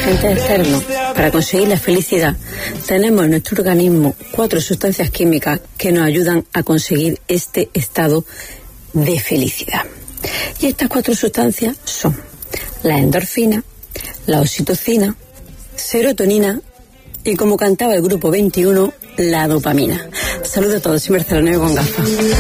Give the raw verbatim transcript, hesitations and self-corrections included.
agentes externos para conseguir la felicidad, tenemos en nuestro organismo cuatro sustancias químicas que nos ayudan a conseguir este estado de felicidad. Y estas cuatro sustancias son la endorfina, la oxitocina, serotonina y, como cantaba el grupo veintiuno, la dopamina. Saludos a todos, soy Marcela Nuevo con gafas.